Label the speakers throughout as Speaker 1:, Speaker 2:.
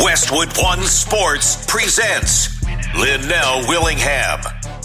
Speaker 1: Westwood One Sports presents Linnell Willingham.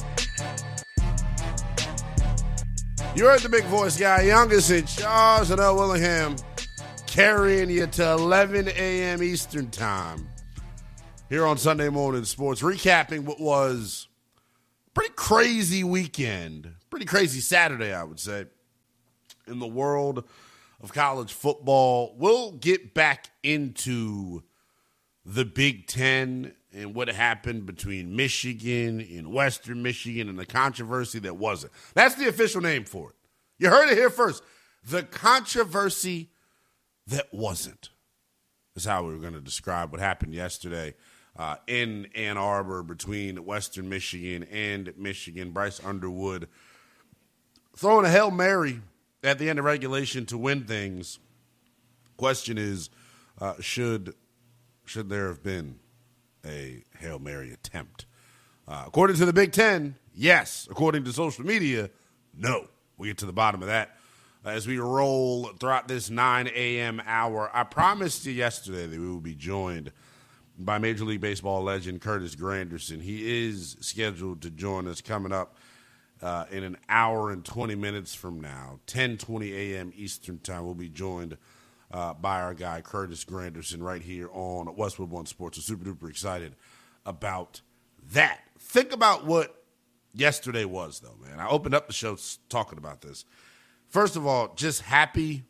Speaker 2: You heard the big voice guy, youngest in charge, Linnell Willingham, carrying you to 11 a.m. Eastern time here on Sunday Morning Sports, recapping what was a pretty crazy weekend, pretty crazy Saturday, I would say, in the world of college football. We'll get back into the Big Ten and what happened between Michigan and Western Michigan and the controversy that wasn't. That's the official name for it. You heard it here first. The controversy that wasn't is how we were going to describe what happened yesterday in Ann Arbor between Western Michigan and Michigan. Bryce Underwood throwing a Hail Mary at the end of regulation to win things. Question is, should there have been a Hail Mary attempt? According to the Big Ten, yes. According to social media, no. We'll get to the bottom of that as we roll throughout this 9 a.m. hour. I promised you yesterday that we will be joined by Major League Baseball legend Curtis Granderson. He is scheduled to join us coming up in an hour and 20 minutes from now, 10:20 a.m. Eastern time. We'll be joined by our guy Curtis Granderson right here on Westwood One Sports. So super duper excited about that. Think about what yesterday was, though, man. I opened up the show talking about this. First of all, just happy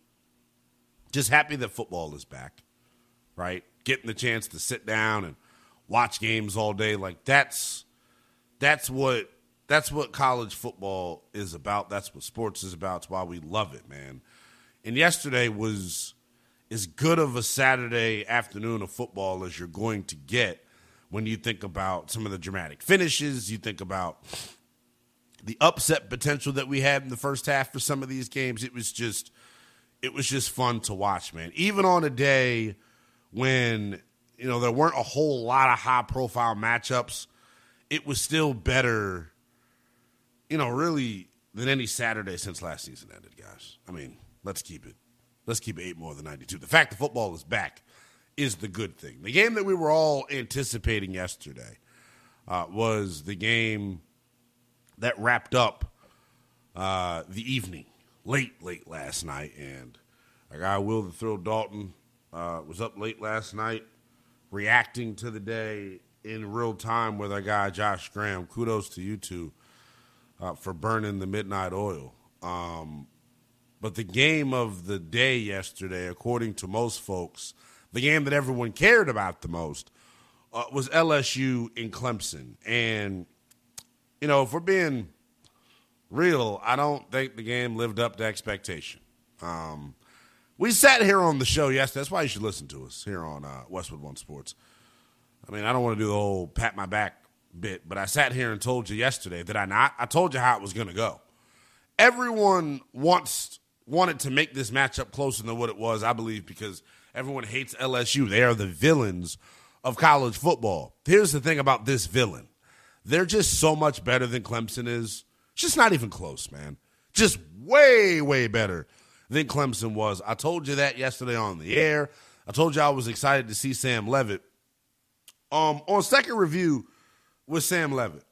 Speaker 2: that football is back, right? Getting the chance to sit down and watch games all day, like that's what college football is about. That's what sports is about. It's why we love it, man. And yesterday was as good of a Saturday afternoon of football as you're going to get when you think about some of the dramatic finishes. You think about the upset potential that we had in the first half for some of these games. It was just fun to watch, man. Even on a day when, there weren't a whole lot of high-profile matchups, it was still better, really than any Saturday since last season ended, guys. I mean, let's keep it 8 more than 92. The fact that football is back is the good thing. The game that we were all anticipating yesterday was the game that wrapped up the evening late last night. And our guy Will the Thrill Dalton was up late last night reacting to the day in real time with our guy Josh Graham. Kudos to you two for burning the midnight oil. But the game of the day yesterday, according to most folks, the game that everyone cared about the most was LSU and Clemson. And, if we're being real, I don't think the game lived up to expectation. We sat here on the show yesterday. That's why you should listen to us here on Westwood One Sports. I mean, I don't want to do the whole pat my back bit, but I sat here and told you yesterday, did I not? I told you how it was going to go. Everyone wanted to make this matchup closer than what it was, I believe, because everyone hates LSU. They are the villains of college football. Here's the thing about this villain. They're just so much better than Clemson is. It's just not even close, man. Just way, way better than Clemson was. I told you that yesterday on the air. I told you I was excited to see Sam Leavitt. On second review with Sam Leavitt.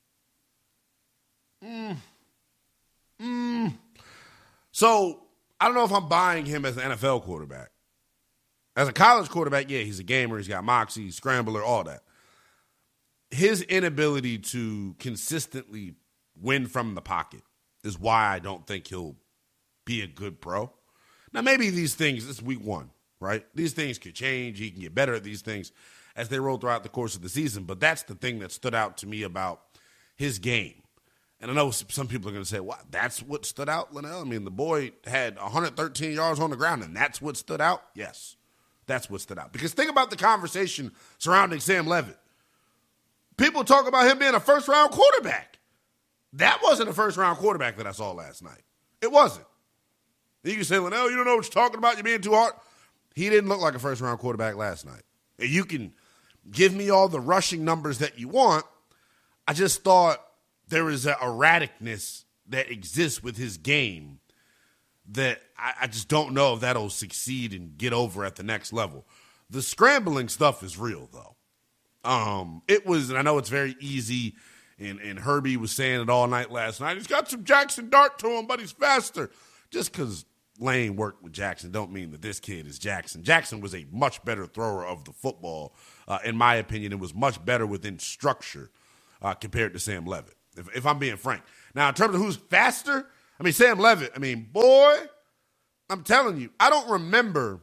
Speaker 2: So, I don't know if I'm buying him as an NFL quarterback. As a college quarterback, yeah, he's a gamer. He's got moxie, scrambler, all that. His inability to consistently win from the pocket is why I don't think he'll be a good pro. Now, maybe these things, this is week one, right? These things could change. He can get better at these things as they roll throughout the course of the season. But that's the thing that stood out to me about his game. And I know some people are going to say, well, that's what stood out, Linnell? I mean, the boy had 113 yards on the ground, and that's what stood out? Yes, that's what stood out. Because think about the conversation surrounding Sam Leavitt. People talk about him being a first-round quarterback. That wasn't a first-round quarterback that I saw last night. It wasn't. You can say, Linnell, you don't know what you're talking about. You're being too hard. He didn't look like a first-round quarterback last night. And you can give me all the rushing numbers that you want. I just thought there is an erraticness that exists with his game that I just don't know if that'll succeed and get over at the next level. The scrambling stuff is real, though. It was, and I know it's very easy, and Herbie was saying it all night last night. He's got some Jackson Dart to him, but he's faster. Just because Lane worked with Jackson don't mean that this kid is Jackson. Jackson was a much better thrower of the football. In my opinion, it was much better within structure compared to Sam Levitt, if I'm being frank. Now, in terms of who's faster, I mean, Sam Levitt, boy, I'm telling you, I don't remember.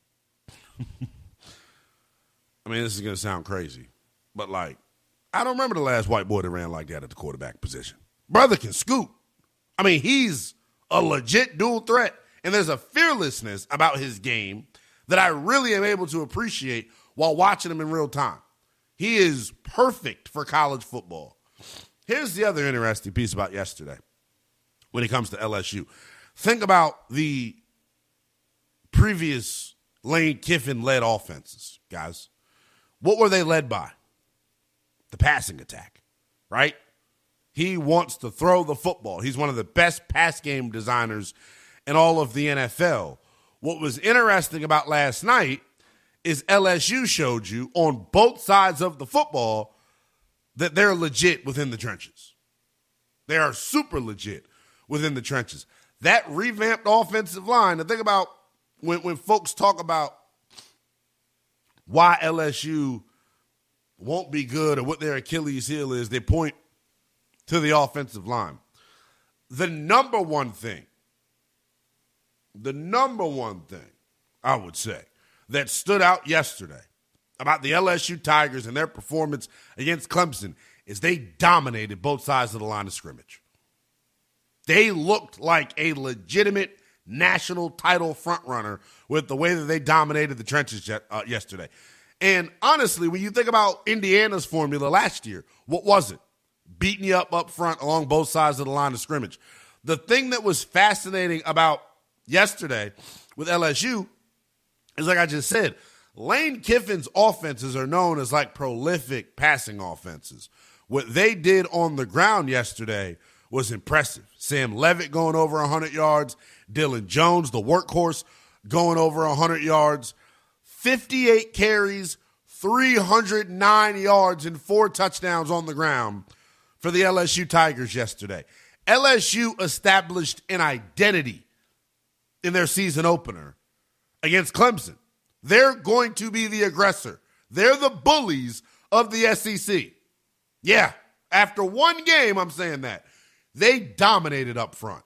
Speaker 2: This is going to sound crazy, but, I don't remember the last white boy that ran like that at the quarterback position. Brother can scoot. He's a legit dual threat, and there's a fearlessness about his game that I really am able to appreciate while watching him in real time. He is perfect for college football. Here's the other interesting piece about yesterday when it comes to LSU. Think about the previous Lane Kiffin-led offenses, guys. What were they led by? The passing attack, right? He wants to throw the football. He's one of the best pass game designers in all of the NFL. What was interesting about last night is LSU showed you on both sides of the football that they're legit within the trenches. They are super legit within the trenches. That revamped offensive line, and think about when folks talk about why LSU won't be good or what their Achilles heel is, they point to the offensive line. The number one thing I would say that stood out yesterday about the LSU Tigers and their performance against Clemson is they dominated both sides of the line of scrimmage. They looked like a legitimate national title frontrunner with the way that they dominated the trenches yesterday. And honestly, when you think about Indiana's formula last year, what was it? Beating you up front along both sides of the line of scrimmage. The thing that was fascinating about yesterday with LSU is, like I just said, Lane Kiffin's offenses are known as prolific passing offenses. What they did on the ground yesterday was impressive. Sam Levitt going over 100 yards, Dylan Jones, the workhorse, going over 100 yards, 58 carries, 309 yards, and 4 touchdowns on the ground for the LSU Tigers yesterday. LSU established an identity in their season opener against Clemson. They're going to be the aggressor. They're the bullies of the SEC. Yeah, after one game, I'm saying that. They dominated up front.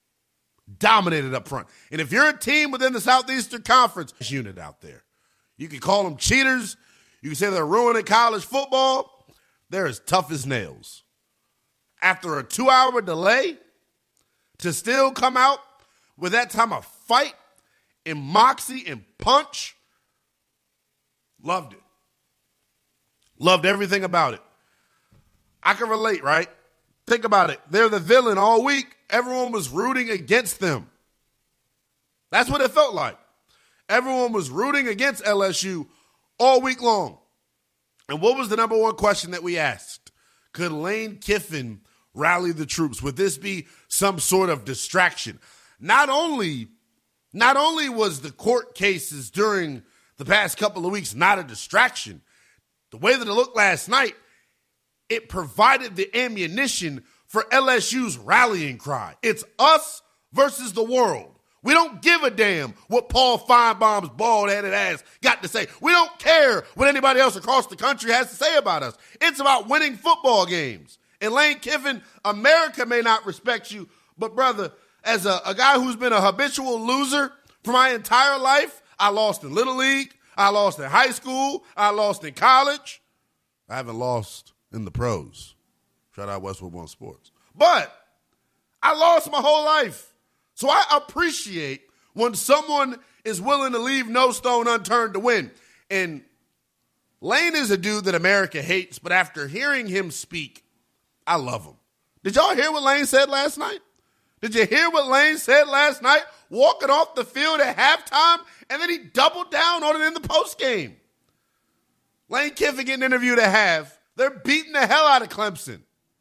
Speaker 2: And if you're a team within the Southeastern Conference unit out there, you can call them cheaters. You can say they're ruining college football. They're as tough as nails. After a 2-hour delay, to still come out with that time of fight and moxie and punch, loved it. Loved everything about it. I can relate, right? Think about it. They're the villain all week. Everyone was rooting against them. That's what it felt like. Everyone was rooting against LSU all week long. And what was the number one question that we asked? Could Lane Kiffin rally the troops? Would this be some sort of distraction? Not only was the court cases during the past couple of weeks not a distraction, the way that it looked last night, it provided the ammunition for LSU's rallying cry. It's us versus the world. We don't give a damn what Paul Feinbaum's bald-headed ass got to say. We don't care what anybody else across the country has to say about us. It's about winning football games. And Lane Kiffin, America may not respect you, but brother, as a guy who's been a habitual loser for my entire life, I lost in Little League, I lost in high school, I lost in college. I haven't lost in the pros. Shout out Westwood One Sports. But I lost my whole life. So I appreciate when someone is willing to leave no stone unturned to win. And Lane is a dude that America hates, but after hearing him speak, I love him. Did y'all hear what Lane said last night? Did you hear what Lane said last night? Walking off the field at halftime, and then he doubled down on it in the postgame. Lane Kiffin getting interviewed at half. They're beating the hell out of Clemson.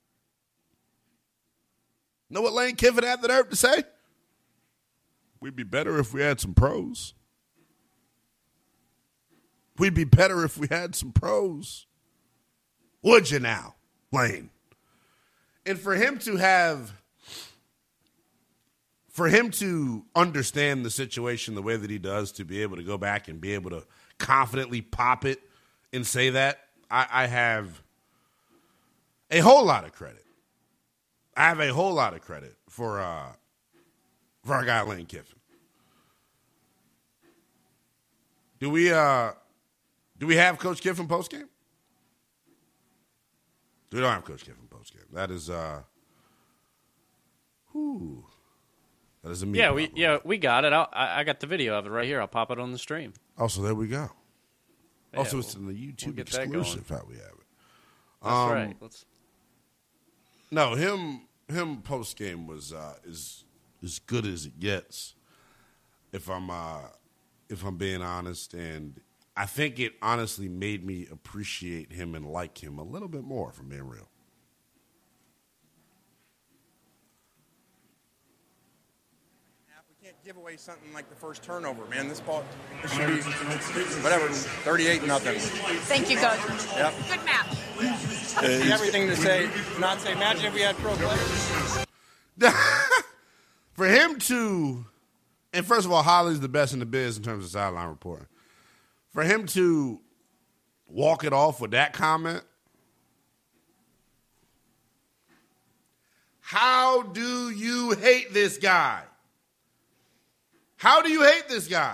Speaker 2: Know what Lane Kiffin had the nerve to say? We'd be better if we had some pros. we'd be better if we had some pros. Would you now, Lane? And for him to understand the situation the way that he does, to be able to go back and be able to confidently pop it and say that, I have a whole lot of credit. I have a whole lot of credit for our guy Lane Kiffin. Do we have Coach Kiffin postgame? We don't have Coach Kiffin postgame. That is that is a meat.
Speaker 3: We got it. I got the video of it right here. I'll pop it on the stream.
Speaker 2: Also, there we go.
Speaker 3: Yeah,
Speaker 2: also, it's in the YouTube exclusive how we have it.
Speaker 3: That's right.
Speaker 2: No, him post game was as good as it gets. If I'm being honest, and I think it honestly made me appreciate him and like him a little bit more, if I'm being real.
Speaker 4: We can't give away something like the first turnover, man. This should be, whatever, 38-0.
Speaker 5: Thank you, Coach.
Speaker 4: Yep.
Speaker 5: Good match.
Speaker 4: Everything to say, not say, imagine if we had pro players.
Speaker 2: For him to, and first of all, Holly's the best in the biz in terms of sideline reporting. For him to walk it off with that comment, how do you hate this guy? How do you hate this guy?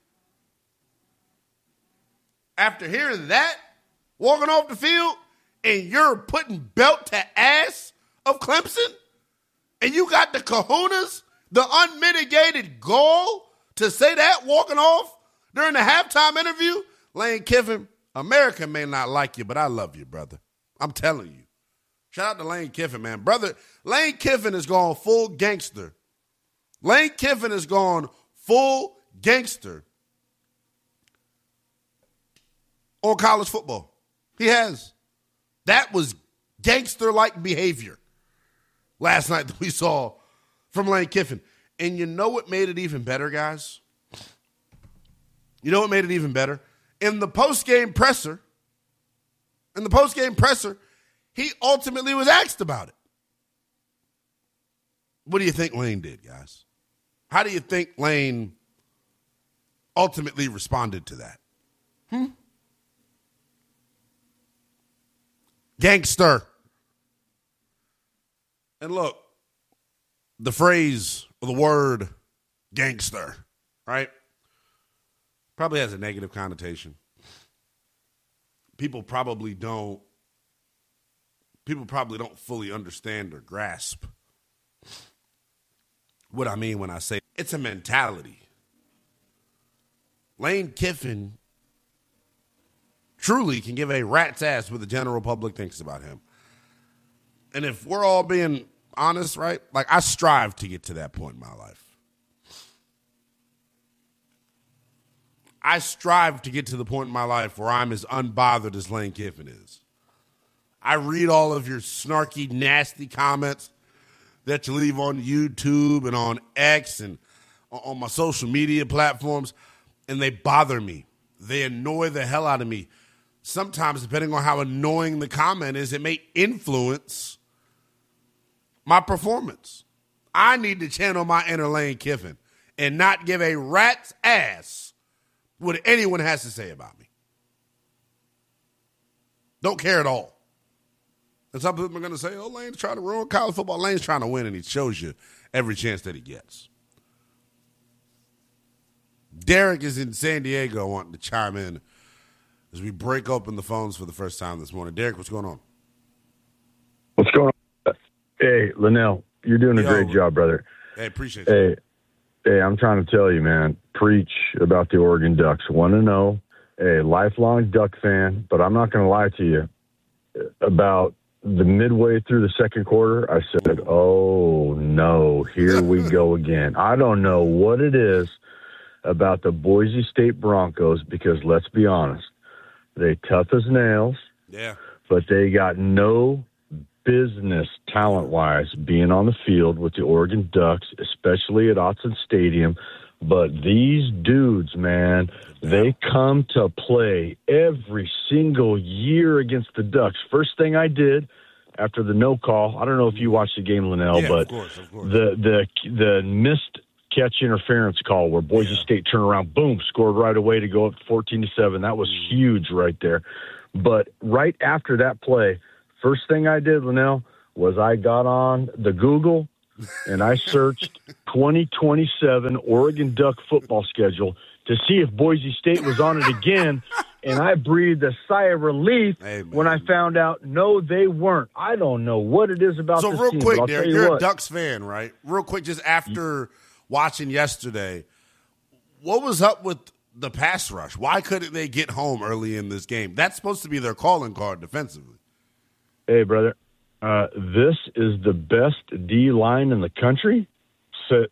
Speaker 2: After hearing that, walking off the field, and you're putting belt to ass of Clemson, and you got the kahunas, the unmitigated gall to say that walking off during the halftime interview, Lane Kiffin, America may not like you, but I love you, brother. I'm telling you. Shout out to Lane Kiffin, man. Brother, Lane Kiffin has gone full gangster. Lane Kiffin has gone full gangster on college football. He has. That was gangster-like behavior last night that we saw from Lane Kiffin. And you know what made it even better, guys? You know what made it even better? In the post-game presser, he ultimately was asked about it. What do you think Lane did, guys? How do you think Lane ultimately responded to that? Gangster. And look, the phrase or the word gangster, right? Probably has a negative connotation. People probably don't fully understand or grasp what I mean when I say it's a mentality. Lane Kiffin truly can give a rat's ass what the general public thinks about him. And if we're all being honest, right? Like, I strive to get to that point in my life. I strive to get to the point in my life where I'm as unbothered as Lane Kiffin is. I read all of your snarky, nasty comments that you leave on YouTube and on X and on my social media platforms, and they bother me. They annoy the hell out of me. Sometimes, depending on how annoying the comment is, it may influence my performance. I need to channel my inner Lane Kiffin and not give a rat's ass what anyone has to say about me. Don't care at all. And some people are going to say, oh, Lane's trying to ruin college football. Lane's trying to win, and he shows you every chance that he gets. Derek is in San Diego wanting to chime in as we break open the phones for the first time this morning. Derek, what's going on?
Speaker 6: What's going on? Hey, Linnell, you're doing a great job, brother.
Speaker 2: Hey, appreciate it.
Speaker 6: Hey, I'm trying to tell you, man, preach about the Oregon Ducks. 1-0, a lifelong Duck fan, but I'm not going to lie to you. About the midway through the second quarter, I said, oh, no, here we go again. I don't know what it is about the Boise State Broncos because, let's be honest, they tough as nails, but they got no business talent-wise being on the field with the Oregon Ducks, especially at Autzen Stadium, But these dudes, man, they come to play every single year against the Ducks. First thing I did after the no call, I don't know if you watched the game, Linnell, but
Speaker 2: of course.
Speaker 6: the missed catch interference call where Boise State turned around, boom, scored right away to go up 14-7. That was huge right there. But right after that play, first thing I did, Linnell, was I got on the Google and I searched 2027 Oregon Duck football schedule to see if Boise State was on it again. And I breathed a sigh of relief when I found out, no, they weren't. I don't know what it is about this team.
Speaker 2: So real quick, Derek, you're
Speaker 6: a
Speaker 2: Ducks fan, right? Real quick, just after watching yesterday, what was up with the pass rush? Why couldn't they get home early in this game? That's supposed to be their calling card defensively.
Speaker 6: Hey, brother, this is the best D-line in the country. So,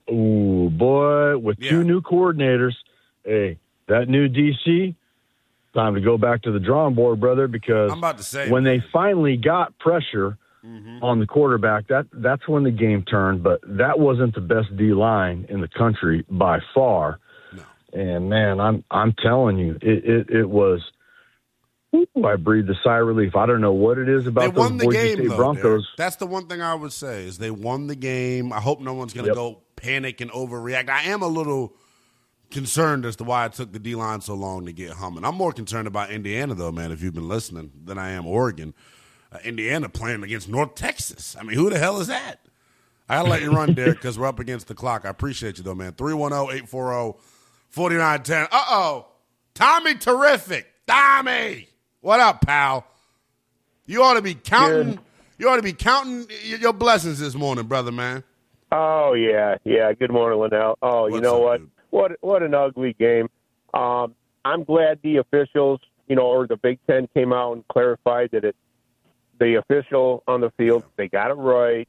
Speaker 6: boy, with two new coordinators, hey, that new DC, time to go back to the drawing board, brother, because
Speaker 2: I'm about to say,
Speaker 6: when they finally got pressure on the quarterback, that's when the game turned. But that wasn't the best D-line in the country by far.
Speaker 2: No.
Speaker 6: And, man, I'm telling you, it was – I breathed a sigh of relief. I don't know what it is about those Boise State Broncos.
Speaker 2: Derek. That's the one thing I would say is they won the game. I hope no one's going to go panic and overreact. I am a little concerned as to why it took the D-line so long to get humming. I'm more concerned about Indiana, though, man, if you've been listening, than I am Oregon. Indiana playing against North Texas. I mean, who the hell is that? I got to let you run, Derek, because we're up against the clock. I appreciate you, though, man. 310-840-4910. Uh-oh. Tommy Terrific. Tommy. What up, pal? You ought to be counting.
Speaker 5: Good.
Speaker 2: You ought to be counting your blessings this morning, brother, man.
Speaker 5: Oh yeah. Good morning, Linnell. Oh, you know what?
Speaker 2: Dude?
Speaker 5: What an ugly game. I'm glad the officials, or the Big Ten came out and clarified that the official on the field, they got it right.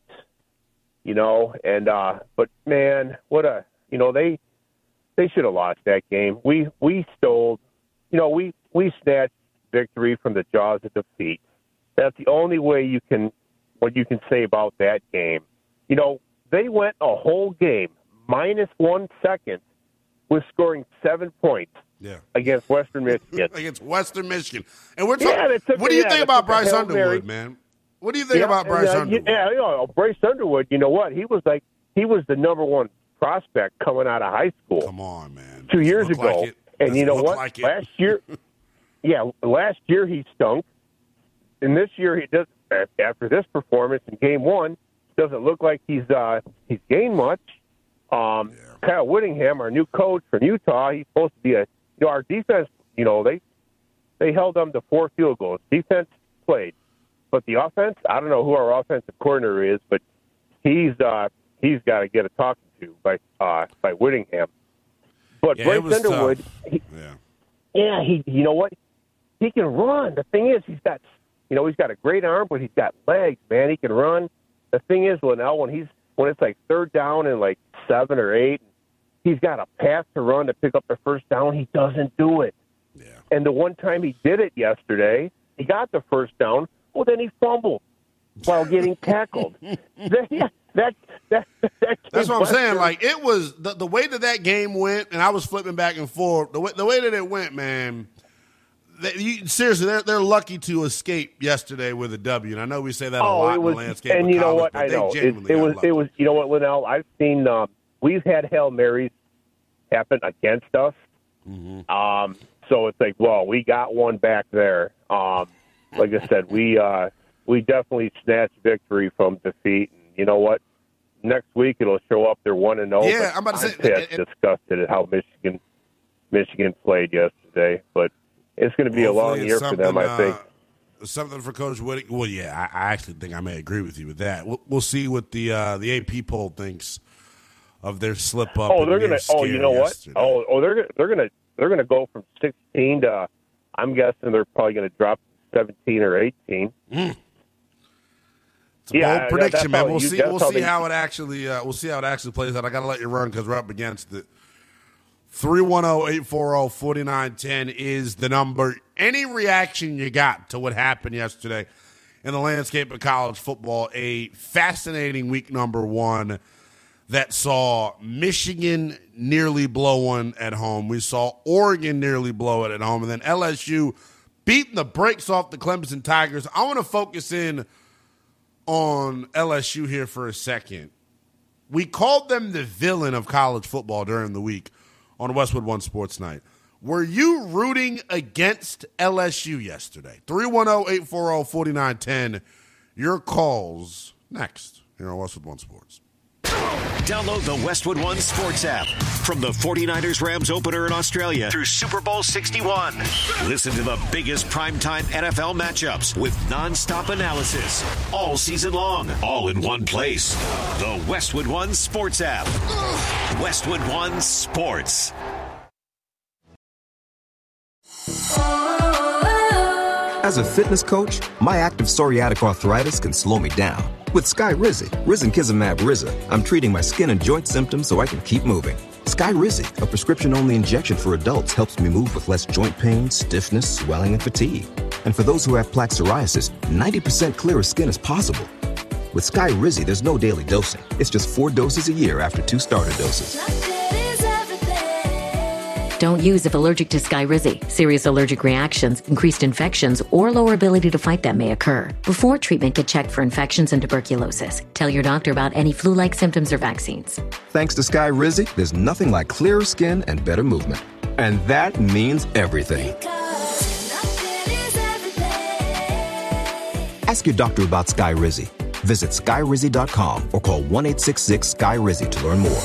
Speaker 5: And but man, they should have lost that game. We stole. We snatched victory from the jaws of defeat. That's the only way what you can say about that game. They went a whole game minus 1 second with scoring 7 points against Western Michigan.
Speaker 2: Against Western Michigan. And we're talking, what do you think about Bryce Underwood, man? What do you think about Bryce Underwood?
Speaker 5: Bryce Underwood, you know what? He was the number one prospect coming out of high school.
Speaker 2: Come on, man.
Speaker 5: 2 years ago. And you know what? Last year he stunk. And this year he does. After this performance in Game 1, doesn't look like he's gained much. Kyle Whittingham, our new coach from Utah, he's supposed to be our defense. They held them to 4 field goals. Defense played, but the offense, I don't know who our offensive coordinator is, but he's got to get a talking to by Whittingham. But Bryce Underwood, he you know what? He can run. The thing is, he's got a great arm, but he's got legs, man. He can run. The thing is, Linnell, when it's like third down and like 7 or 8, he's got a path to run to pick up the first down. He doesn't do it.
Speaker 2: Yeah.
Speaker 5: And the one time he did it yesterday, he got the first down. Well, then he fumbled while getting tackled. That's
Speaker 2: what I'm saying. Like, it was the way that game went, and I was flipping back and forth. The way that it went, man. Seriously, they're lucky to escape yesterday with a W. And I know we say that a lot in the landscape.
Speaker 5: And
Speaker 2: of
Speaker 5: you know
Speaker 2: college,
Speaker 5: what? I know it was. You know what, Linnell? I've seen. We've had Hail Marys happen against us. Mm-hmm. So it's like, well, we got one back there. Like I said, we definitely snatched victory from defeat. And you know what? Next week it'll show up. They're 1-0.
Speaker 2: Yeah, I'm about to say.
Speaker 5: Disgusted at how Michigan played yesterday, but. It's going to be a long year for them, I think.
Speaker 2: Something for Coach Whittingham. Well, yeah, I actually think I may agree with you with that. We'll see what the AP poll thinks of their slip up.
Speaker 5: Oh, they're going to. Oh, you know
Speaker 2: yesterday.
Speaker 5: what? They're going to go from 16 to. I'm guessing they're probably going to drop 17 or 18.
Speaker 2: It's a bold prediction, man. We'll see how it actually plays out. I got to let you run because we're up against it. 310-840-4910 is the number. Any reaction you got to what happened yesterday in the landscape of college football? A fascinating week number 1 that saw Michigan nearly blow one at home. We saw Oregon nearly blow it at home. And then LSU beating the brakes off the Clemson Tigers. I want to focus in on LSU here for a second. We called them the villain of college football during the week on Westwood One Sports Night. Were you rooting against LSU yesterday? 310-840-4910. Your calls next here on Westwood One Sports.
Speaker 1: Download the Westwood One Sports app from the 49ers-Rams opener in Australia through Super Bowl 61. Listen to the biggest primetime NFL matchups with nonstop analysis all season long, all in one place. The Westwood One Sports app. Westwood One Sports.
Speaker 7: As a fitness coach, my active psoriatic arthritis can slow me down. With Skyrizi, risankizumab Riza, I'm treating my skin and joint symptoms so I can keep moving. Skyrizi, a prescription-only injection for adults, helps me move with less joint pain, stiffness, swelling, and fatigue. And for those who have plaque psoriasis, 90% clearer skin is possible. With Skyrizi, there's no daily dosing. It's just 4 doses a year after 2 starter doses.
Speaker 8: Don't use if allergic to Skyrizi. Serious allergic reactions, increased infections, or lower ability to fight them may occur. Before treatment, get checked for infections and tuberculosis. Tell your doctor about any flu-like symptoms or vaccines.
Speaker 7: Thanks to Skyrizi, there's nothing like clearer skin and better movement. And that means everything. Ask your doctor about Skyrizi. Visit Skyrizi.com or call 1-866-SKY-RIZI to learn more.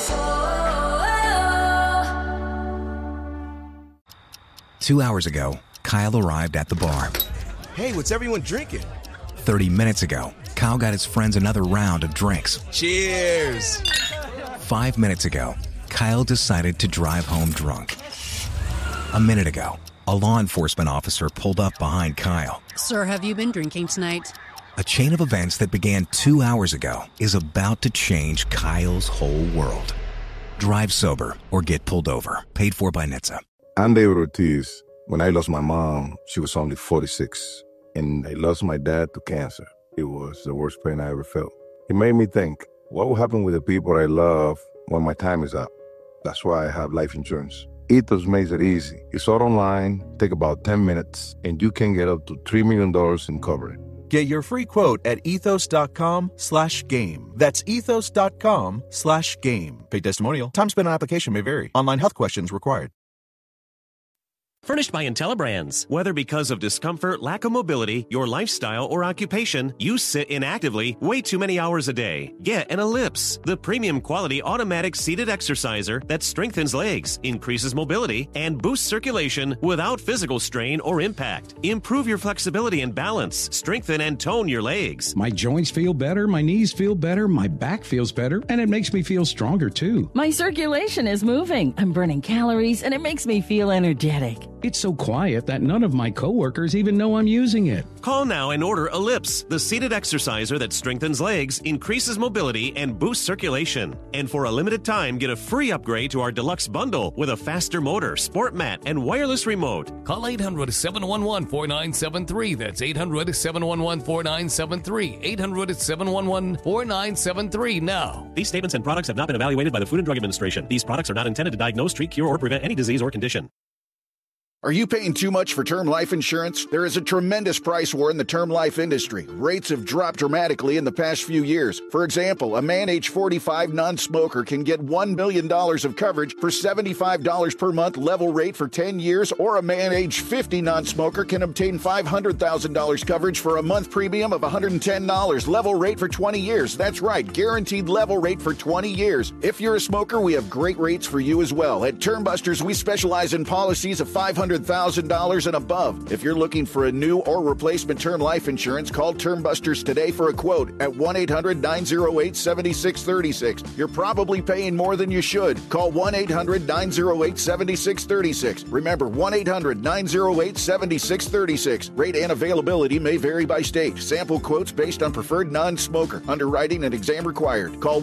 Speaker 9: 2 hours ago, Kyle arrived at the bar.
Speaker 10: Hey, what's everyone drinking?
Speaker 9: 30 minutes ago, Kyle got his friends another round of drinks.
Speaker 10: Cheers!
Speaker 9: 5 minutes ago, Kyle decided to drive home drunk. A minute ago, a law enforcement officer pulled up behind Kyle.
Speaker 11: Sir, have you been drinking tonight?
Speaker 9: A chain of events that began 2 hours ago is about to change Kyle's whole world. Drive sober or get pulled over. Paid for by NHTSA.
Speaker 12: I'm David Ortiz. When I lost my mom, she was only 46. And I lost my dad to cancer. It was the worst pain I ever felt. It made me think, what will happen with the people I love when my time is up? That's why I have life insurance. Ethos makes it easy. It's all online, take about 10 minutes, and you can get up to $3 million in coverage.
Speaker 13: Get your free quote at ethos.com/game. That's ethos.com/game. Paid testimonial. Time spent on application may vary. Online health questions required.
Speaker 14: Furnished by IntelliBrands. Whether because of discomfort, lack of mobility, your lifestyle, or occupation, you sit inactively way too many hours a day. Get an Ellipse, the premium quality automatic seated exerciser that strengthens legs, increases mobility, and boosts circulation without physical strain or impact. Improve your flexibility and balance. Strengthen and tone your legs.
Speaker 15: My joints feel better, my knees feel better, my back feels better, and it makes me feel stronger too.
Speaker 16: My circulation is moving. I'm burning calories, and it makes me feel energetic.
Speaker 15: It's so quiet that none of my coworkers even know I'm using it.
Speaker 14: Call now and order Ellipse, the seated exerciser that strengthens legs, increases mobility, and boosts circulation. And for a limited time, get a free upgrade to our deluxe bundle with a faster motor, sport mat, and wireless remote.
Speaker 17: Call 800-711-4973. That's 800-711-4973. 800-711-4973 now.
Speaker 14: These statements and products have not been evaluated by the Food and Drug Administration. These products are not intended to diagnose, treat, cure, or prevent any disease or condition.
Speaker 18: Are you paying too much for term life insurance? There is a tremendous price war in the term life industry. Rates have dropped dramatically in the past few years. For example, a man age 45 non-smoker can get $1 million of coverage for $75 per month level rate for 10 years, or a man age 50 non-smoker can obtain $500,000 coverage for a month premium of $110 level rate for 20 years. That's right, guaranteed level rate for 20 years. If you're a smoker, we have great rates for you as well. At Term Busters, we specialize in policies of $500,000 and above. If you're looking for a new or replacement term life insurance, call Term Busters today for a quote at 1-800-908-7636. You're probably paying more than you should. Call 1-800-908-7636. Remember, 1-800-908-7636. Rate and availability may vary by state. Sample quotes based on preferred non-smoker. Underwriting and exam required. Call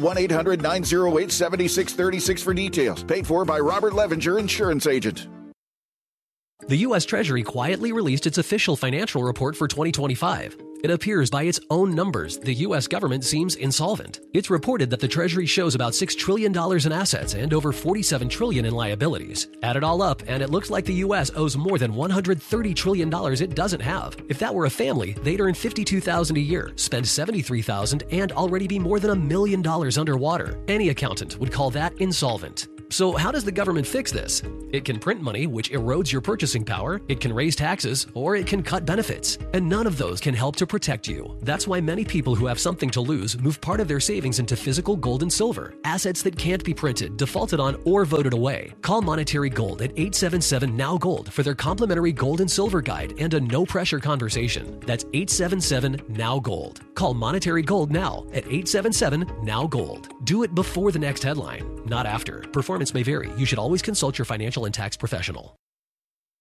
Speaker 18: 1-800-908-7636 for details. Paid for by Robert Levenger, insurance agent.
Speaker 19: The U.S. Treasury quietly released its official financial report for 2025.
Speaker 17: It appears by its own numbers, the U.S. government seems insolvent. It's reported that the Treasury shows about $6 trillion in assets and over $47 trillion in liabilities. Add it all up, and it looks like the U.S. owes more than $130 trillion it doesn't have. If that were a family, they'd earn $52,000 a year, spend $73,000, and already be more than $1 million underwater. Any accountant would call that insolvent. So how does the government fix this? It can print money, which erodes your purchasing power, it can raise taxes, or it can cut benefits. And none of those can help to protect you. That's why many people who have something to lose move part of their savings into physical gold and silver, assets that can't be printed, defaulted on, or voted away. Call Monetary Gold at 877-NOW-GOLD for their complimentary gold and silver guide and a no-pressure conversation. That's 877-NOW-GOLD. Call Monetary Gold now at 877-NOW-GOLD. Do it before the next headline, not after. Performance may vary. You should always consult your financial and tax professional.